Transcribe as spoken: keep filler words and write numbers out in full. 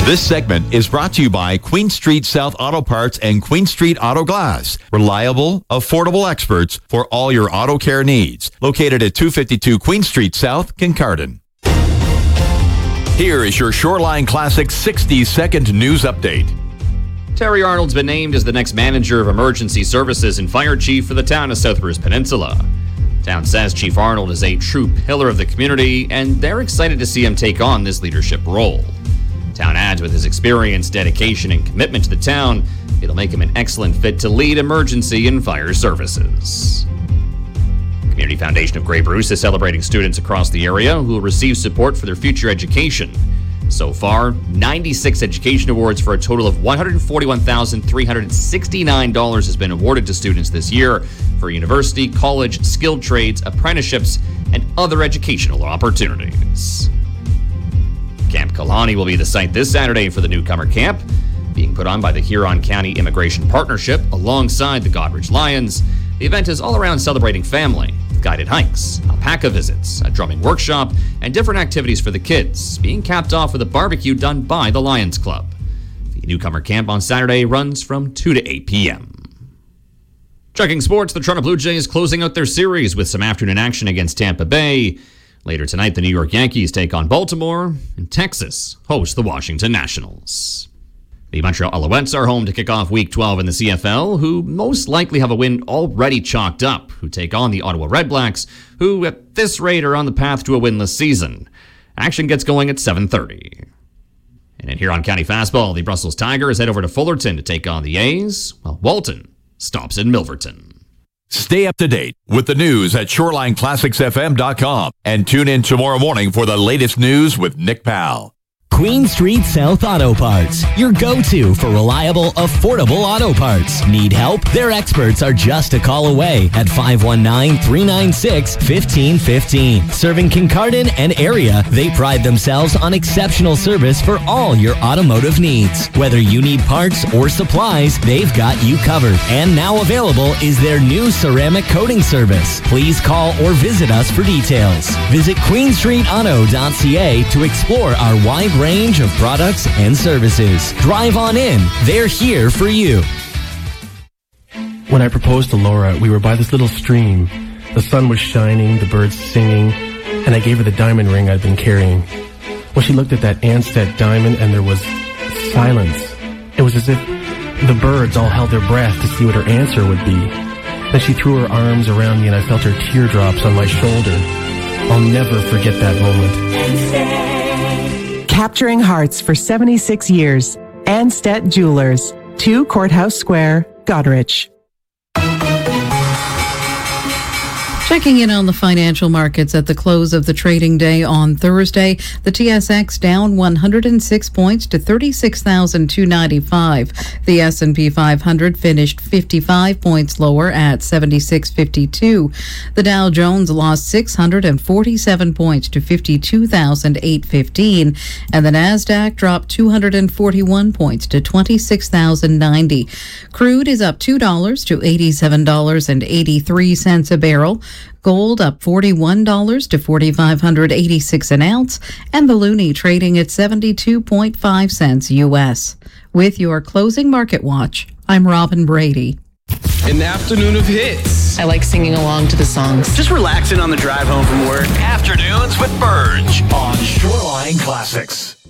This segment is brought to you by Queen Street South Auto Parts and Queen Street Auto Glass. Reliable, affordable experts for all your auto care needs. Located at two fifty-two Queen Street South, Kincardine. Here is your Shoreline Classic sixty second news update. Terry Arnold's been named as the next manager of emergency services and fire chief for the town of South Bruce Peninsula. Town says Chief Arnold is a true pillar of the community, and they're excited to see him take on this leadership role. Town adds with his experience, dedication, and commitment to the town, it'll make him an excellent fit to lead emergency and fire services. Community Foundation of Grey Bruce is celebrating students across the area who will receive support for their future education. So far, ninety-six education awards for a total of one hundred forty-one thousand three hundred sixty-nine dollars has been awarded to students this year for university, college, skilled trades, apprenticeships, and other educational opportunities. Camp Kalani will be the site this Saturday for the newcomer camp, being put on by the Huron County Immigration Partnership alongside the Godrich Lions. The event is all around celebrating family, with guided hikes, alpaca visits, a drumming workshop, and different activities for the kids, being capped off with a barbecue done by the Lions Club. The newcomer camp on Saturday runs from two to eight p.m. Checking sports, the Toronto Blue Jays closing out their series with some afternoon action against Tampa Bay. Later tonight, the New York Yankees take on Baltimore, and Texas hosts the Washington Nationals. The Montreal Alouettes are home to kick off Week twelve in the C F L, who most likely have a win already chalked up, who take on the Ottawa Redblacks, who at this rate are on the path to a winless season. Action gets going at seven thirty. And in Huron County Fastball, the Brussels Tigers head over to Fullerton to take on the A's, while Walton stops in Milverton. Stay up to date with the news at shoreline classics f m dot com and tune in tomorrow morning for the latest news with Nick Powell. Queen Street South Auto Parts, your go-to for reliable, affordable auto parts. Need help? Their experts are just a call away at five one nine, three nine six, one five one five. Serving Kincardine and area, they pride themselves on exceptional service for all your automotive needs. Whether you need parts or supplies, they've got you covered. And now available is their new ceramic coating service. Please call or visit us for details. Visit queen street auto dot c a to explore our wide range range of products and services. Drive on in. They're here for you. When I proposed to Laura, we were by this little stream. The sun was shining, the birds singing, and I gave her the diamond ring I'd been carrying. Well, she looked at that Ansett diamond and there was silence. It was as if the birds all held their breath to see what her answer would be. Then she threw her arms around me and I felt her teardrops on my shoulder. I'll never forget that moment. Capturing hearts for seventy-six years. Ansett Jewelers, two Courthouse Square, Godrich. Checking in on the financial markets at the close of the trading day on Thursday, the T S X down one hundred six points to thirty-six thousand two hundred ninety-five. The S and P five hundred finished fifty-five points lower at seventy-six fifty-two. The Dow Jones lost six hundred forty-seven points to fifty-two thousand eight hundred fifteen, and the Nasdaq dropped two hundred forty-one points to twenty-six thousand ninety. Crude is up two dollars to eighty-seven dollars and eighty-three cents a barrel. Gold up forty-one dollars to four thousand five hundred eighty-six an ounce, and the loonie trading at seventy-two point five cents U S. With your closing market watch, I'm Robin Brady. An afternoon of hits. I like singing along to the songs. Just relaxing on the drive home from work. Afternoons with Burge on Shoreline Classics.